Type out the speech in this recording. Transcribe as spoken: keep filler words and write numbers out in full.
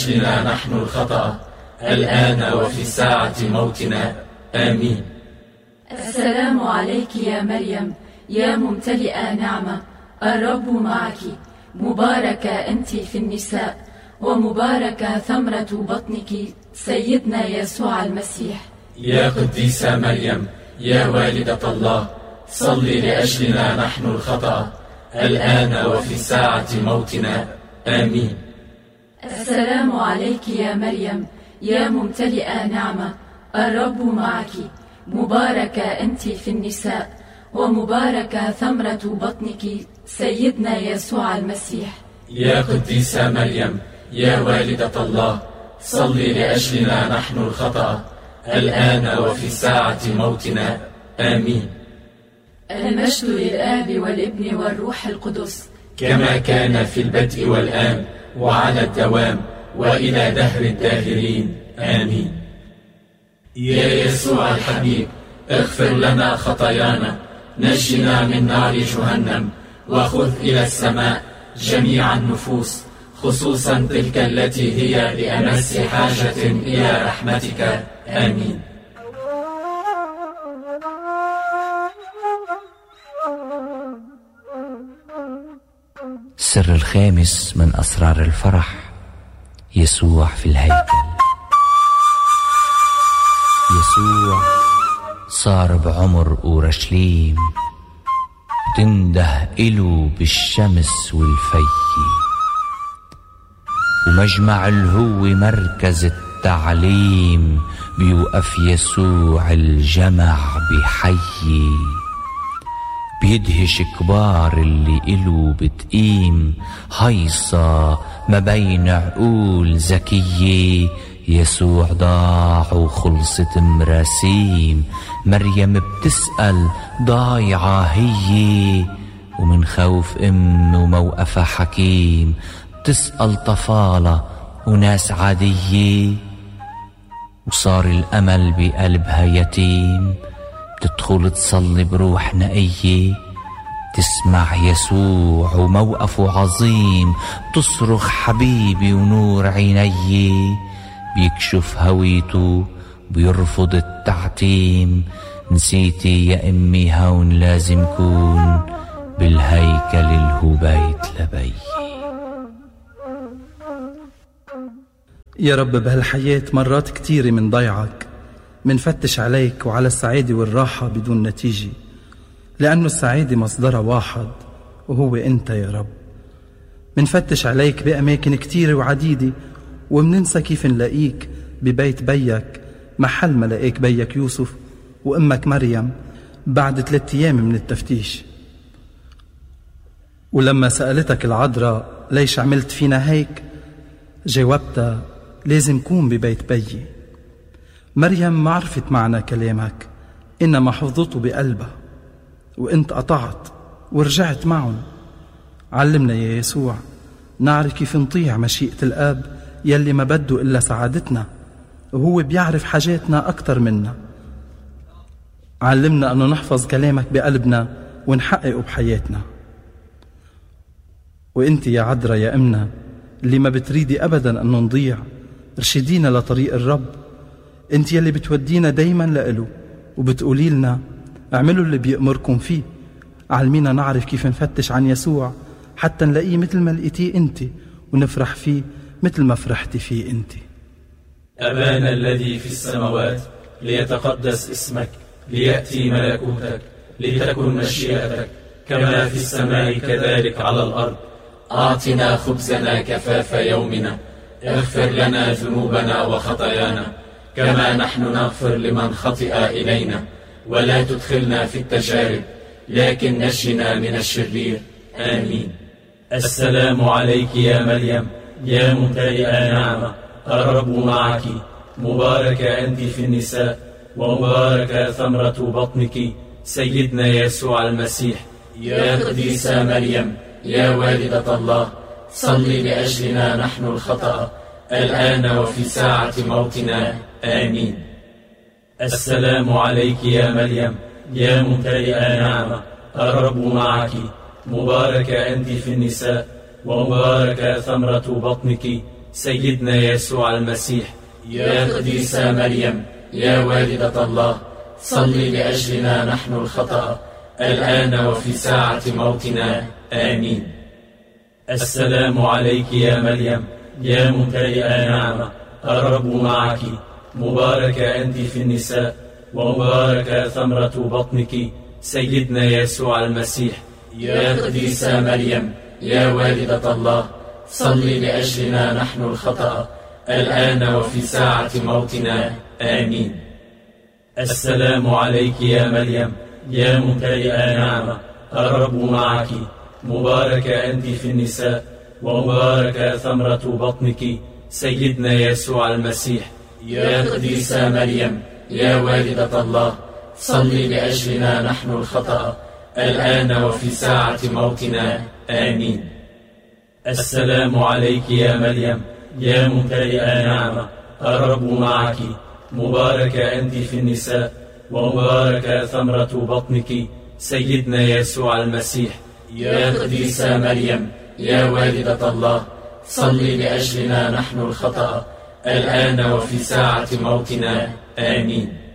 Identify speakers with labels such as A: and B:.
A: لأجلنا نحن الخطأ الآن وفي ساعة موتنا. آمين.
B: السلام عليك يا مريم يا ممتلئة نعمة، الرب معك، مباركة أنت في النساء، ومباركة ثمرة بطنك سيدنا يسوع المسيح.
A: يا قديسة مريم يا والدة الله، صلي لأجلنا نحن الخطأ الآن وفي ساعة موتنا. آمين.
B: السلام عليك يا مريم يا ممتلئة نعمة، الرب معك، مباركة أنت في النساء، ومباركة ثمرة بطنك سيدنا يسوع المسيح.
A: يا قديسة مريم يا والدة الله، صلي لأجلنا نحن الخطأ الآن وفي ساعة موتنا. آمين.
B: المجد للآب والابن والروح القدس،
A: كما كان في البدء والآن وعلى الدوام وإلى دهر الداهرين. آمين. يا يسوع الحبيب، اغفر لنا خطايانا، نجنا من نار جهنم، وخذ إلى السماء جميع النفوس، خصوصا تلك التي هي بأمس حاجة إلى رحمتك. آمين.
C: السر الخامس من أسرار الفرح، يسوع في الهيكل. يسوع صار بعمر أورشليم، تنده إله بالشمس والفي، ومجمع الهو مركز التعليم، بيوقف يسوع الجمع بحيي، بيدهش كبار اللي إله بتقيم، هيصة ما بين عقول ذكية. يسوع ضاع وخلصت مراسيم، مريم بتسأل ضايعة هي، ومن خوف أم وموقفها حكيم بتسأل طفالة وناس عادية، وصار الأمل بقلبها يتيم، بتدخل تصلي بروح نقية، تسمع يسوع وموقفه عظيم، تصرخ حبيبي ونور عيني، بيكشف هويته بيرفض التعتيم، نسيتي يا أمي هون لازم كون، بالهيكل الهو بيت لبي.
D: يا رب بهالحياة مرات كتيرة من ضيعك، منفتش عليك وعلى السعادة والراحة بدون نتيجة، لأنه السعادة مصدرها واحد وهو أنت يا رب. منفتش عليك بأماكن كتيرة وعديدة، ومننسى كيف نلاقيك ببيت بيك، محل ما لقيك بيك يوسف وأمك مريم بعد ثلاثة أيام من التفتيش. ولما سألتك العذراء ليش عملت فينا هيك، جاوبتها لازم كون ببيت بيي. مريم ما عرفت معنى كلامك، إنما حفظته بقلبها، وإنت قطعت ورجعت معهم. علمنا يا يسوع نعرف كيف نطيع مشيئة الآب يلي ما بده إلا سعادتنا، وهو بيعرف حاجاتنا أكتر منا. علمنا أنه نحفظ كلامك بقلبنا ونحققه بحياتنا. وإنت يا عذراء يا أمنا اللي ما بتريدي أبدا أنه نضيع، ارشدينا لطريق الرب. انت يلي بتودينا دايما لإله، وبتقولي لنا اعملوا اللي بيأمركم فيه. علمينا نعرف كيف نفتش عن يسوع حتى نلاقيه مثل ما لقيتيه انت، ونفرح فيه مثل ما فرحتي فيه انت.
A: أبانا الذي في السماوات، ليتقدس اسمك، ليأتي ملكوتك، لتكن مشيئتك كما في السماء كذلك على الأرض. أعطنا خبزنا كفاف يومنا، اغفر لنا ذنوبنا وخطايانا كما نحن نغفر لمن خطئ إلينا، ولا تدخلنا في التجارب لكن نجنا من الشرير. آمين.
E: السلام عليك يا مريم يا ممتلئة نعمة، الرب معك، مباركة أنت في النساء، ومباركة ثمرة بطنك سيدنا يسوع المسيح.
A: يا قديسة مريم يا والدة الله، صلي لأجلنا نحن الخطأ الآن وفي ساعة موتنا. آمين.
E: السلام عليك يا مريم يا ممتلئة نعمة، الرب معك، مباركة أنت في النساء، ومباركة ثمرة بطنك سيدنا يسوع المسيح. يا قديسة مريم يا والدة الله، صلي لأجلنا نحن الخطأ الآن وفي ساعة موتنا، آمين. السلام عليك يا مريم يا ممتلئة نعمة، الرب معك، مباركة أنت في النساء ومباركة ثمرة بطنك سيدنا يسوع المسيح. يا قديسة مريم يا والدة الله، صلي لأجلنا نحن الخطأ الآن وفي ساعة موتنا، آمين. السلام عليك يا مريم يا ممتلئة نعمة، الرب معك، مباركة أنت في النساء ومباركة ثمرة بطنك سيدنا يسوع المسيح. يا قديسة مريم يا والدة الله، صلي لأجلنا نحن الخطأ الآن وفي ساعة موتنا، آمين. السلام عليك يا مريم يا ممتلئة نعمة، الرب معك، مباركة أنت في النساء ومباركة ثمرة بطنك سيدنا يسوع المسيح. يا قديسة مريم يا والدة الله، صلي لأجلنا نحن الخطأ الآن وفي ساعة موتنا، آمين. السلام عليك يا مريم يا ممتلئة نعمة، الرب معك، مباركة أنت في النساء ومباركة ثمرة بطنك سيدنا يسوع المسيح. يا قديسة مريم يا والدة الله، صلي لأجلنا نحن الخطأ الآن وفي ساعة موتنا، آمين.